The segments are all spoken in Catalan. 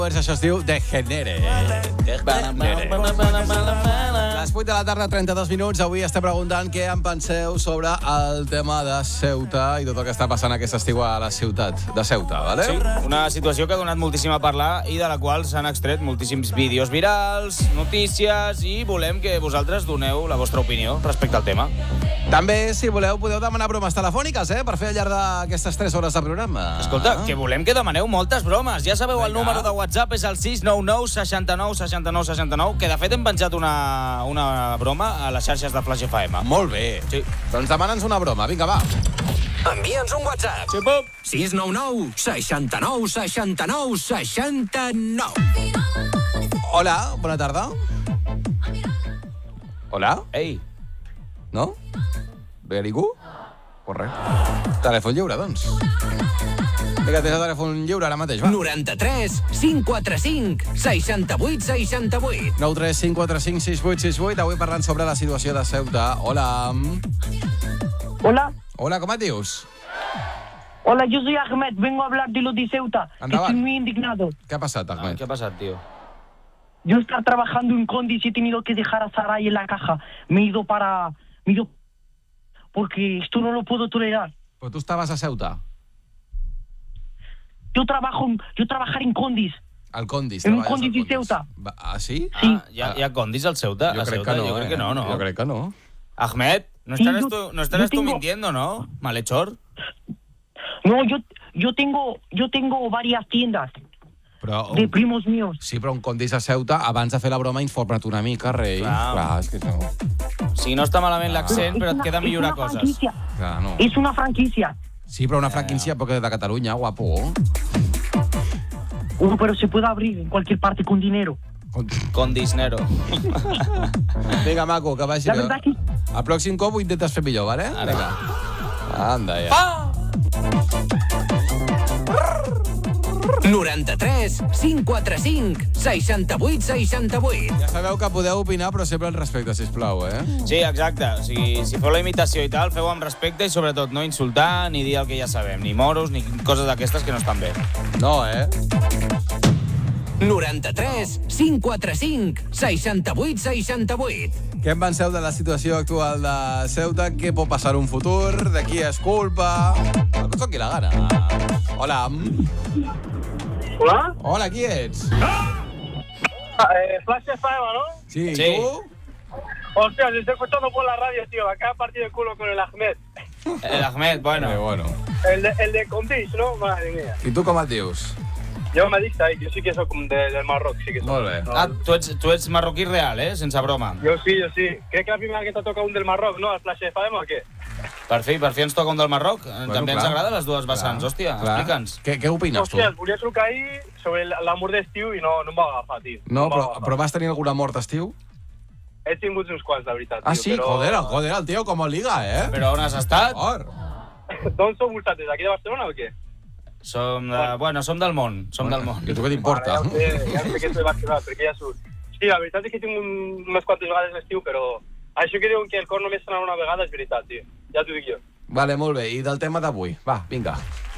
Això es diu Degenere. Les 8 de la tarda, 32 minuts. Avui estem preguntant què en penseu sobre el tema de Ceuta i tot el que està passant aquest estiu a la ciutat de Ceuta, vale? Sí, una situació que ha donat moltíssim a parlar i de la qual s'han extret moltíssims vídeos virals, notícies, i volem que vosaltres doneu la vostra opinió respecte al tema. També, si voleu, podeu demanar bromes telefòniques, per fer al llarg d'aquestes 3 hores de programa. Escolta, que volem que demaneu moltes bromes. Ja sabeu, el número de WhatsApp és el 699 69 69 69, que de fet hem penjat una broma a les xarxes de Flash FM. Molt bé. Sí. Doncs demana'ns una broma, vinga, va. Envia'ns un WhatsApp. Sí, pup. 699 69 69 69. Hola, bona tarda. Hola? Ei. No? Ve ningú? Correcte. Telèfon lliure, doncs. Vinga, tens el telèfon lliure ara mateix, va. 93 545 68 68. 9 3 5 4 5 6 8 6 8. Avui parlant sobre la situació de Ceuta. Hola. Hola. Hola, ¿cómo te dius? Hola, yo soy Ahmed, vengo a hablar de lo de Ceuta. Andaba. Estoy muy indignado. ¿Qué ha pasado, Ahmed? Què ha passat, tio? Yo estar trabajando en Condis y he tenido que dejar a Saray en la caja. Me he ido porque esto no lo puedo tolerar. Pues tú estabas a Ceuta. Yo trabajar en Condis. Al Condis. En un treballes al Condis i Ceuta. Ah, sí? Sí. Ah, hi ha condis al Ceuta? Jo A crec Ceuta? que no, Jo crec que no, no? Jo crec que no. Ahmed, no Sí, estarás yo tú tengo- mintiendo, ¿no? Malhechor. No, yo tengo varias tiendas Però de primos míos. sí, però un Condis a Ceuta, abans de fer la broma, informa't una mica, rei. Clar. És que no. Si no està malament l'accent, però et queda millorar coses. Franquicia. Clar, no. Es una franquicia. Sí, però una franquícia perquè de Catalunya, guapo. Pero se puede abrir en cualquier parte con dinero. Con disnero. Vinga, maco, que vagi La bé. verdad que El pròxim cop ho intentes fer millor, vale? Ara. Vinga. Anda, ja. 93 545 68 68. Ja sabeu que podeu opinar, però sempre al respecte, sisplau, Sí, exacte. O sigui, si feu la imitació i tal, feu amb respecte i sobretot no insultar ni dir el que ja sabem, ni moros, ni coses d'aquestes que no estan bé. No, 93 545 68 68. Què en penseu de la situació actual de Ceuta? Què pot passar en un futur? De qui és culpa? El que toqui la gana. Hola. Hola, Hola, qui ets? Flash FM, ¿no? Sí, Sí. tu? Hostia, te estoy escuchando por la radio, tío. Acá partido de culo con el Ahmed. El Ahmed, bueno. Bueno. El de Condis, ¿no? Madre mía. I tu com et dius? Yo me dicta ahí, yo sí que soy del Marroc, sí que soy. Molt bé. No, Ah, tu ets marroquí real, sense broma. Yo sí. ¿Crees que la primera que te toca un del Marroc, no? ¿Al Flash FM o qué? Per fi ens toca un del Marroc. També ens clar. agrada les dues vessants. Hòstia, Clar. explica'ns. Què opines, tu? Hòstia, et volia trucar ahir sobre l'amor d'estiu i no em va agafar, tio. No, em va agafar. però vas tenir alguna mort estiu? He tingut uns quants, la veritat, tio. Ah, sí? Però... Joder, el tio com el liga, Però on has estat? Or. D'on sou vosaltres? D'aquí de Barcelona o què? Som del món. Som del món. I tu què t'importa? Vale, ja sé que ets de Barcelona, perquè ja surt. Sí, la veritat és que tinc unes quantes vegades l'estiu, però això que diuen que el cor només s'anava una vegada és veritat, tio. Ja t'ho dic jo. Vale, molt bé. I del tema d'avui? Va, vinga.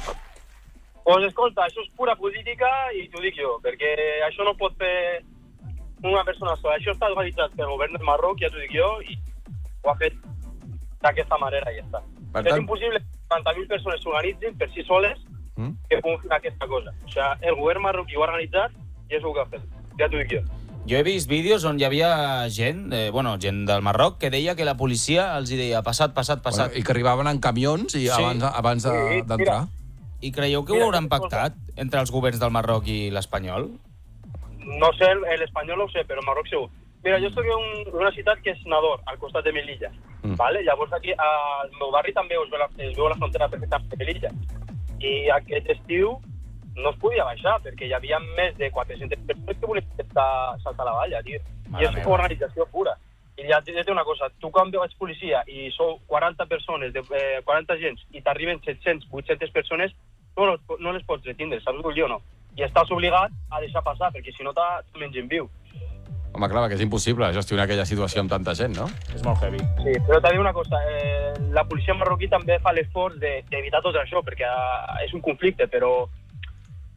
Doncs escolta, això és pura política i t'ho dic jo, perquè això no pot fer una persona sola. Això està organitzat pel govern del Marroc, ja t'ho dic jo, i ho ha fet d'aquesta manera i ja està. Per És tant- impossible que 40.000 persones s'organitzin per si soles que puguin fer aquesta cosa. O sigui, el govern marroquí ho ha organitzat i és el que ha fet. Ja t'ho dic jo. Jo he vist vídeos on hi havia gent del Marroc, que deia que la policia els hi deia passat. Bueno, I que arribaven en camions i Sí. abans d'entrar. I creieu que ho Mira, hauran pactat entre els governs del Marroc i l'espanyol? No sé, l'espanyol no ho sé, però el Marroc segur. Mira, jo soc en una ciutat que és Nador, al costat de Melilla. Vale? Llavors aquí, al meu barri també es veu la frontera perfectament de Melilla. I aquest estiu no es podia baixar, perquè hi havia més de 400 persones que volien saltar la valla, tio. I és organització pura. I ja té una cosa, tu quan veus policia i sou 40 persones, 40 agents, i t'arriben 700, 800 persones, no les pots retindre, saps el jo no? I estàs obligat a deixar passar, perquè si no te mengen viu. Home, clar, que és impossible gestionar aquella situació amb tanta gent, no? És molt heavy. Sí, però t'ha dit una cosa, la policia marroquí també fa l'esforç d'evitar tot això, perquè és un conflicte, però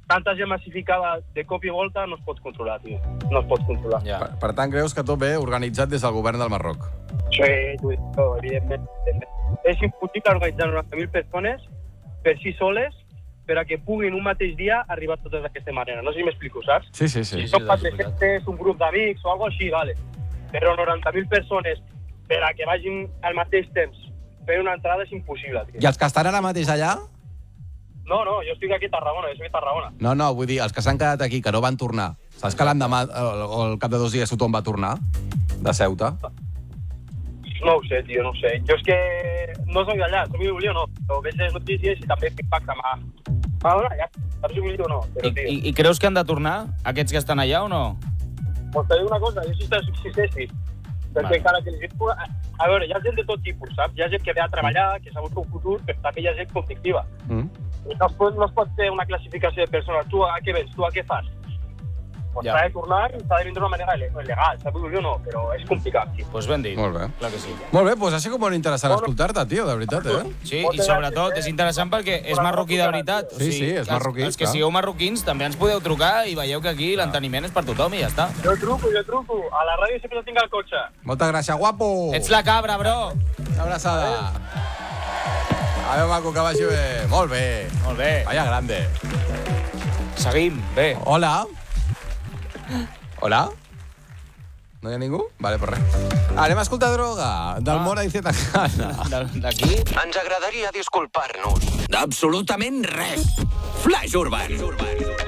tanta gent massificada de cop i volta no es pot controlar, tio. No es pot controlar. Ja. Per tant, creus que tot ve organitzat des del govern del Marroc? Sí, evidentment. És impossible organitzar 90.000 persones per si soles per a que puguin un mateix dia arribar totes d'aquesta manera. No sé si m'explico, saps? Sí. Sí. Són 400, un grup d'amics o alguna així, vale. Però 90.000 persones per a que vagin al mateix temps fer una entrada és impossible, tio. I els que estan ara mateix allà? No, jo estic aquí a Tarragona, jo soc a Tarragona. No, vull dir, els que s'han quedat aquí, que no van tornar. Saps que l'endemà o al cap de 2 dies tothom va tornar? De Ceuta? No ho sé, tio, no ho sé. Jo és que no soc d'allà, soc de Violí o no, però veig les notícies i també impacta ja, saps si Violí o no, però, tio. I creus que han de tornar, aquests que estan allà o no? Pues te dic una cosa, jo si successessis, perquè encara que les gent... A veure, hi ha gent de tot tipus, saps? Hi ha gent que ve a treballar, que s'ha buscat un futur, però també hi ha gent conflictiva. I no es pot fer una classificació de persones. Tu a què vens? Tu a què fas? Pues s'ha de tornar i s'ha de vindre d'una manera legal, saps o no? Però és complicat, tio. Pues ben dit. Molt bé. Clar que sí. Molt bé, doncs ha sigut molt interessant escoltar-te, tio, de veritat, Sí, i sobretot és interessant perquè és marroquí de veritat. Sí, és marroquí. Els que sigueu marroquins també ens podeu trucar i veieu que aquí l'enteniment és per tothom i ja està. Jo truco. A la ràdio sempre tinc el cotxe. Moltes gràcies, guapo! Ets la cabra, bro! Una abraçada. Adéu, maco, que vagi bé. Molt bé. Molt bé. Vaya grande. Seguim, bé. Hola. Hola? No hi ha ningú? Vale, per res. Anem a escoltar Droga, del Mora i Zetangana. D'aquí? Ens agradaria disculpar-nos d'absolutament res. Flash Urban.